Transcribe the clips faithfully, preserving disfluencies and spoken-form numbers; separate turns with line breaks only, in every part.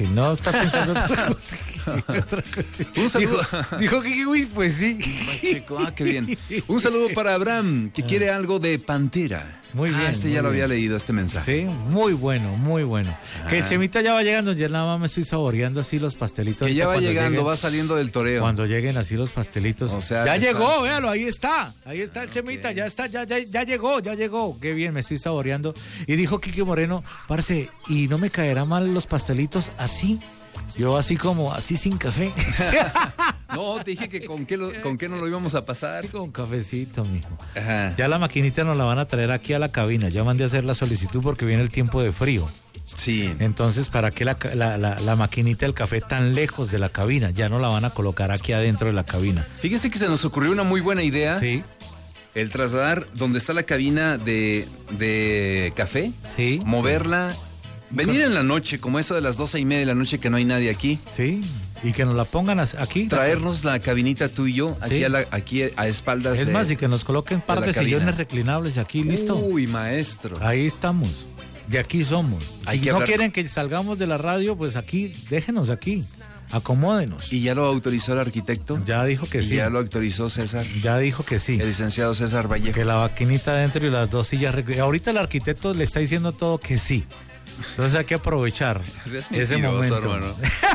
Cochín, no está pensando otra cosa. Otra cosa.
Un saludo.
Dijo que uy, pues sí.
Pacheco, ah, qué bien. Un saludo para Abraham, que quiere algo de Pantera.
Muy bien.
Ah, este
muy
ya lo
bien.
había leído, este mensaje.
Sí, muy bueno, muy bueno.
Ah.
Que el Chemita ya va llegando, ya nada más me estoy saboreando así los pastelitos.
Que ya va
Cuando
llegando,
lleguen-
va saliendo del toreo.
Cuando lleguen así los pastelitos.
O sea,
ya
está-
llegó, véalo, ahí está. Ahí está el Chemita, ya está, ya, ya, ya llegó, ya llegó. Qué bien, me estoy saboreando. Y dijo Kike Moreno, parce, ¿y no me caerá mal los pastelitos así? Yo así como, así sin café.
No, te dije que con qué, lo- con qué no lo íbamos a pasar.
Con cafecito, mijo.
Ajá.
Ya la maquinita nos la van a traer aquí a la cabina. Ya mandé a hacer la solicitud porque viene el tiempo de frío.
Sí.
Entonces, ¿para qué la, la, la, la maquinita del café tan lejos de la cabina? Ya no la van a colocar aquí adentro de la cabina.
Fíjese que se nos ocurrió una muy buena idea.
Sí,
El trasladar donde está la cabina de, de café.
sí.
Moverla. Venir en la noche, como eso de las doce y media de la noche que no hay nadie aquí.
Sí, y que nos la pongan as- aquí.
Traernos la cabinita tú y yo aquí,
Sí.
a, la- aquí a espaldas.
Es
de-
más, y que nos coloquen par
de la
de
cabina.
sillones reclinables aquí, listo.
Uy, maestro.
Ahí estamos. De aquí somos.
Hay
Si
que
no
hablar-
quieren que salgamos de la radio, pues aquí, déjenos aquí. Acomódenos.
¿Y ya lo autorizó el arquitecto?
Ya dijo que
¿Y
sí.
ya lo autorizó César?
Ya dijo que sí.
El licenciado César Vallejo.
Que la maquinita adentro y las dos sillas. recli- Ahorita el arquitecto le está diciendo todo que sí. Entonces hay que aprovechar
Ese es
ese
mentiroso,
momento.
hermano.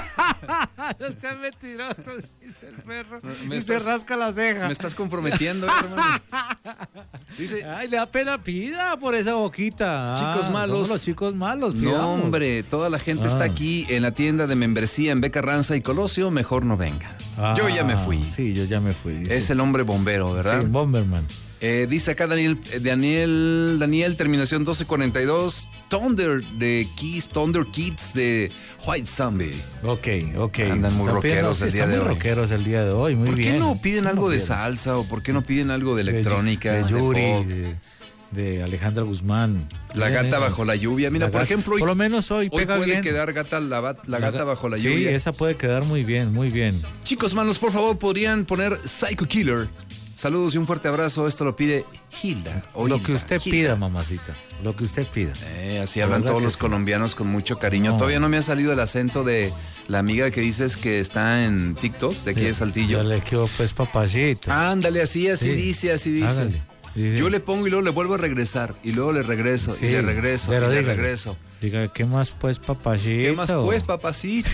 No seas mentiroso, dice el perro.
Me
y
estás-
se rasca la ceja.
Me estás comprometiendo, hermano. Dice,
Ay, le da pena, pida por esa boquita.
Chicos
Ah,
malos.
somos los chicos malos,
no,
pidamos.
hombre, toda la gente
Ah.
está aquí en la tienda de membresía en Beca Ranza y Colosio, mejor no vengan.
Ah,
Yo ya me fui.
Sí, yo ya me fui. Dice.
Es el hombre bombero, ¿verdad?
Sí, Bomberman.
Eh, dice acá Daniel, eh, Daniel, Daniel, terminación doce cuarenta y dos, Thunder de Kiss, Thunder Kids de White Zombie.
Ok, ok.
Andan muy
Están
rockeros
pidiendo-
el día
están
de
muy
hoy.
rockeros el día de hoy, muy
¿Por
bien.
qué no piden algo de
bien.
salsa o por qué no piden algo de
De-
electrónica?
De,
de
Yuri,
pop?
de, de Alejandra Guzmán.
La
Bien,
gata
eso.
bajo la lluvia. Mira,
La
por
gata-
ejemplo, hoy,
por lo menos hoy,
hoy
pega
puede
bien.
quedar gata, la, bat- la
La
gata
ga-
bajo la
sí,
lluvia.
esa puede quedar muy bien, muy bien.
Chicos malos, por favor, podrían poner Psycho Killer. Saludos y un fuerte abrazo. Esto lo pide Hilda. o
Lo
Hilda,
que usted
Hilda.
pida, mamacita. Lo que usted pida.
Eh, así
La
hablan
verdad
todos
que
los
sí.
colombianos con mucho cariño.
No.
Todavía no me ha salido el acento de la amiga que dices que está en TikTok, de aquí de Saltillo.
Ya le quedó pues papacito.
Ándale, así, así
Sí.
dice, así dice.
Hágale. Sí, sí.
Yo le pongo y luego le vuelvo a regresar. Y luego le regreso,
Sí,
y le regreso,
pero
y le
dígale.
regreso.
Diga, ¿qué más pues papacito?
¿Qué más pues, papacito?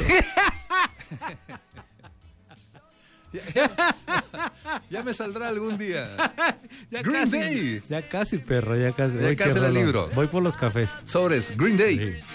ya, ya- ya me saldrá algún día.
Ya
Green
casi,
Day.
Ya casi, perro, ya casi.
Ya
Voy,
casi
qué
el
rolón.
libro.
Voy por los cafés.
Sobres, Green Day.
Sí.